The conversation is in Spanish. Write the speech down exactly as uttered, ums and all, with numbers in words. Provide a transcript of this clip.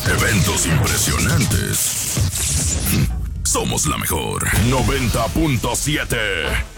Eventos impresionantes. Somos la mejor. noventa punto siete.